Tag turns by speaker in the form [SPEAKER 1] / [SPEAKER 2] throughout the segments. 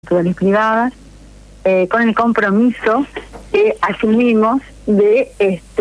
[SPEAKER 1] naturales privadas, con el compromiso que asumimos de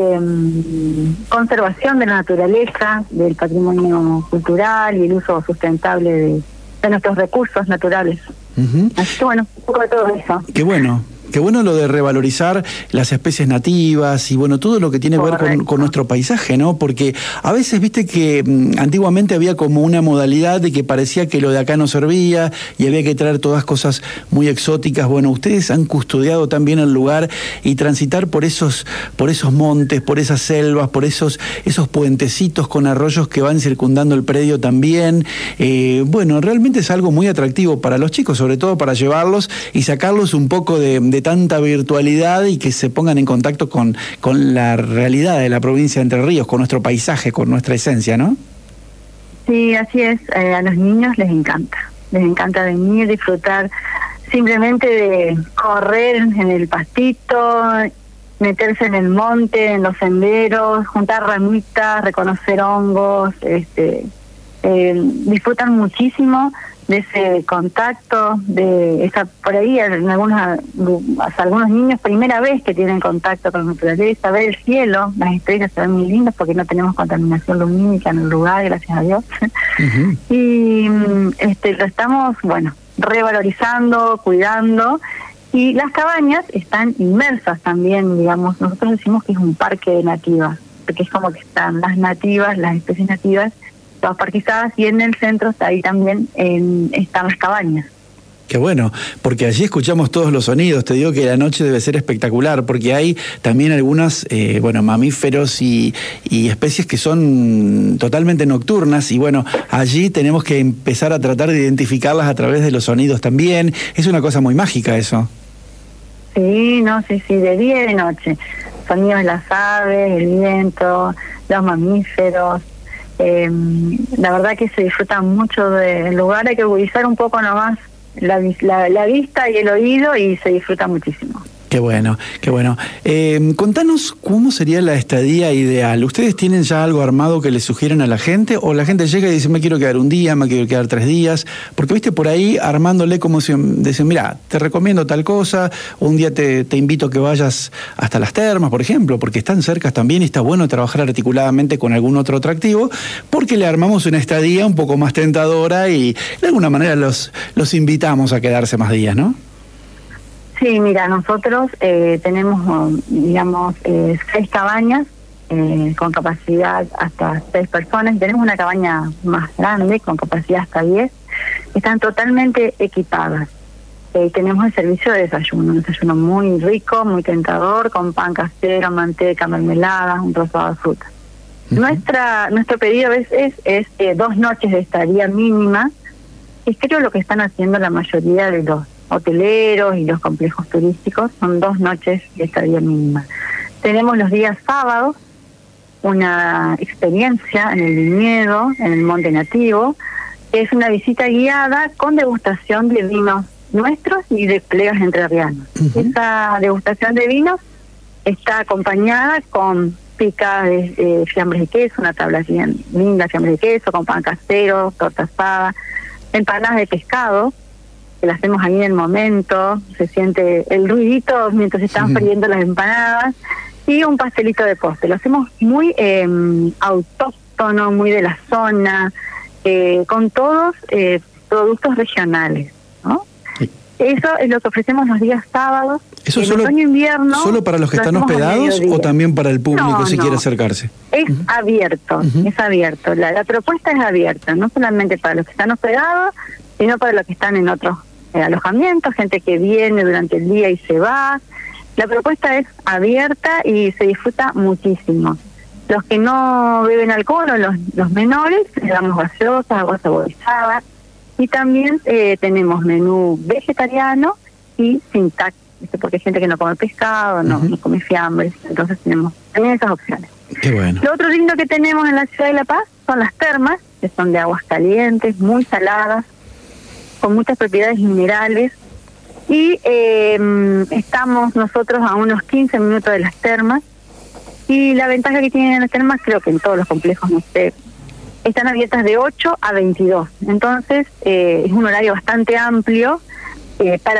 [SPEAKER 1] conservación de la naturaleza, del patrimonio cultural y el uso sustentable de nuestros recursos naturales. Así que bueno, un poco de todo eso.
[SPEAKER 2] Qué bueno lo de revalorizar las especies nativas y bueno, todo lo que tiene que ver con nuestro paisaje, ¿no? Porque a veces, viste que antiguamente había como una modalidad de que parecía que lo de acá no servía y había que traer todas cosas muy exóticas. Bueno, ustedes han custodiado también el lugar y transitar por esos montes, por esas selvas, por esos puentecitos con arroyos que van circundando el predio también. Bueno, realmente es algo muy atractivo para los chicos, sobre todo para llevarlos y sacarlos un poco de tanta virtualidad y que se pongan en contacto con la realidad de la provincia de Entre Ríos, con nuestro paisaje, con nuestra esencia, ¿no?
[SPEAKER 1] Sí, así es. A los niños les encanta venir, disfrutar simplemente de correr en el pastito, meterse en el monte, en los senderos, juntar ramitas, reconocer hongos, disfrutan muchísimo de ese contacto, de esa, por ahí en algunos niños primera vez que tienen contacto con la naturaleza, ver el cielo, las estrellas se ven muy lindas porque no tenemos contaminación lumínica en el lugar, gracias a Dios. Y lo estamos, revalorizando, cuidando, y las cabañas están inmersas también, digamos, nosotros decimos que es un parque de nativas, porque es como que están las nativas, las especies nativas, todas parquizadas, y en el centro está ahí también están las cabañas.
[SPEAKER 2] Qué bueno, porque allí escuchamos todos los sonidos. Te digo que la noche debe ser espectacular, porque hay también algunas, mamíferos y especies que son totalmente nocturnas, y bueno, allí tenemos que empezar a tratar de identificarlas a través de los sonidos también. Es una cosa muy mágica eso.
[SPEAKER 1] Sí, de día y de noche. Sonidos de las aves, el viento, los mamíferos. La verdad que se disfruta mucho del lugar, hay que agudizar un poco nomás la vista y el oído y se disfruta muchísimo.
[SPEAKER 2] Qué bueno, qué bueno. Contanos cómo sería la estadía ideal. ¿Ustedes tienen ya algo armado que le sugieren a la gente? ¿O la gente llega y dice, me quiero quedar un día, me quiero quedar 3 días? Porque viste por ahí armándole como si dicen, mira, te recomiendo tal cosa, un día te invito a que vayas hasta las termas, por ejemplo, porque están cercas también y está bueno trabajar articuladamente con algún otro atractivo, porque le armamos una estadía un poco más tentadora y de alguna manera los invitamos a quedarse más días, ¿no?
[SPEAKER 1] Sí, mira, nosotros tenemos, 6 cabañas con capacidad hasta 6 personas. Tenemos una cabaña más grande con capacidad hasta 10. Están totalmente equipadas. Tenemos el servicio de desayuno, un desayuno muy rico, muy tentador, con pan casero, manteca, mermelada, un trozado de fruta. Nuestro pedido a veces es 2 noches de estadía mínima, que es creo lo que están haciendo la mayoría de los hoteleros y los complejos turísticos, son 2 noches de estadía mínima. Tenemos los días sábados una experiencia en el viñedo, en el monte nativo, que es una visita guiada con degustación de vinos nuestros y de colegas entrerrianos. Esa degustación de vinos está acompañada con picadas de fiambres de queso, una tabla bien linda, fiambres de queso, con pan casero, torta asada, empanadas de pescado, que las hacemos ahí en el momento, se siente el ruidito mientras están friendo las empanadas, y un pastelito de postre. Lo hacemos muy autóctono, muy de la zona, con todos productos regionales, ¿no? Sí. Eso es lo que ofrecemos los días sábados.
[SPEAKER 2] ¿Eso solo, otoño-invierno, ¿solo para los que están hospedados o también para el público si quiere acercarse?
[SPEAKER 1] Es abierto, es abierto. La propuesta es abierta, no solamente para los que están hospedados, sino para los que están en otros alojamientos, gente que viene durante el día y se va. La propuesta es abierta y se disfruta muchísimo. Los que no beben alcohol o los menores, le damos gaseosas, agua saborizada, y también tenemos menú vegetariano y sin TAC, porque hay gente que no come pescado, no come fiambres, entonces tenemos también esas opciones.
[SPEAKER 2] Qué bueno.
[SPEAKER 1] Lo otro lindo que tenemos en la ciudad de La Paz son las termas, que son de aguas calientes, muy saladas, con muchas propiedades minerales, y estamos nosotros a unos 15 minutos de las termas, y la ventaja que tienen las termas, creo que en todos los complejos, no sé, están abiertas de 8 a 22, entonces es un horario bastante amplio para